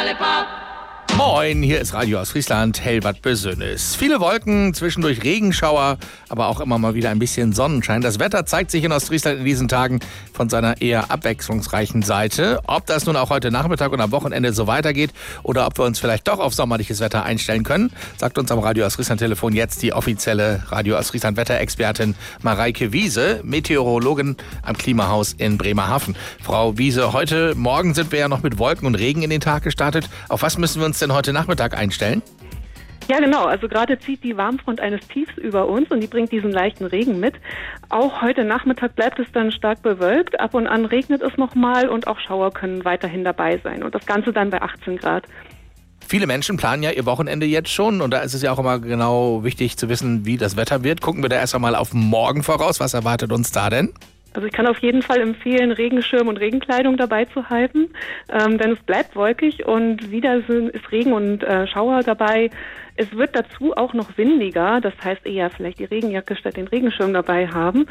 Moin, hier ist Radio Ostfriesland, Hellbad Besönnes. Viele Wolken, zwischendurch Regenschauer, aber auch immer mal wieder ein bisschen Sonnenschein. Das Wetter zeigt sich in Ostfriesland in diesen Tagen von seiner eher abwechslungsreichen Seite. Ob das nun auch heute Nachmittag und am Wochenende so weitergeht oder ob wir uns vielleicht doch auf sommerliches Wetter einstellen können, sagt uns am Radio Ostfriesland Telefon jetzt die offizielle Radio Ostfriesland Wetterexpertin Mareike Wiese, Meteorologin am Klimahaus in Bremerhaven. Frau Wiese, heute Morgen sind wir ja noch mit Wolken und Regen in den Tag gestartet. Auf was müssen wir uns denn heute Nachmittag einstellen? Ja, genau. Also gerade zieht die Warmfront eines Tiefs über uns und die bringt diesen leichten Regen mit. Auch heute Nachmittag bleibt es dann stark bewölkt. Ab und an regnet es nochmal und auch Schauer können weiterhin dabei sein. Und das Ganze dann bei 18 Grad. Viele Menschen planen ja ihr Wochenende jetzt schon und da ist es ja auch immer genau wichtig zu wissen, wie das Wetter wird. Gucken wir da erst einmal auf morgen voraus. Was erwartet uns da denn? Also ich kann auf jeden Fall empfehlen, Regenschirm und Regenkleidung dabei zu halten, denn es bleibt wolkig und wieder ist Regen und Schauer dabei. Es wird dazu auch noch windiger, das heißt eher vielleicht die Regenjacke statt den Regenschirm dabei haben.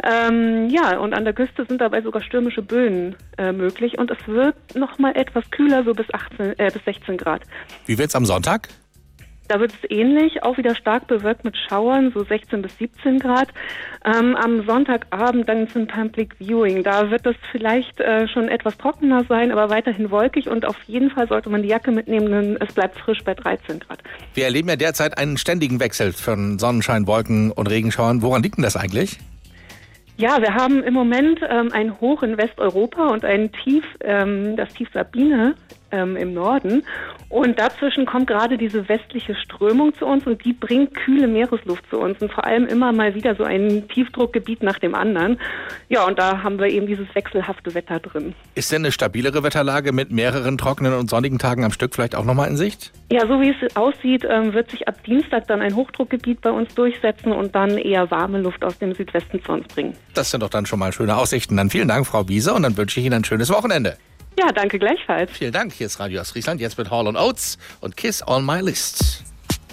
Und an der Küste sind dabei sogar stürmische Böen möglich und es wird noch mal etwas kühler, so bis 16 Grad. Wie wird's am Sonntag? Da wird es ähnlich, auch wieder stark bewölkt mit Schauern, so 16 bis 17 Grad. Am Sonntagabend dann zum Public Viewing. Da wird es vielleicht schon etwas trockener sein, aber weiterhin wolkig und auf jeden Fall sollte man die Jacke mitnehmen, denn es bleibt frisch bei 13 Grad. Wir erleben ja derzeit einen ständigen Wechsel von Sonnenschein, Wolken und Regenschauern. Woran liegt denn das eigentlich? Ja, wir haben im Moment ein Hoch in Westeuropa und ein Tief, das Tief Sabine im Norden. Und dazwischen kommt gerade diese westliche Strömung zu uns und die bringt kühle Meeresluft zu uns und vor allem immer mal wieder so ein Tiefdruckgebiet nach dem anderen. Ja, und da haben wir eben dieses wechselhafte Wetter drin. Ist denn eine stabilere Wetterlage mit mehreren trockenen und sonnigen Tagen am Stück vielleicht auch nochmal in Sicht? Ja, so wie es aussieht, wird sich ab Dienstag dann ein Hochdruckgebiet bei uns durchsetzen und dann eher warme Luft aus dem Südwesten zu uns bringen. Das sind doch dann schon mal schöne Aussichten. Dann vielen Dank, Frau Wiese, und dann wünsche ich Ihnen ein schönes Wochenende. Ja, danke gleichfalls. Vielen Dank. Hier ist Radio Ostfriesland, jetzt mit Hall & Oates und Kiss on My List.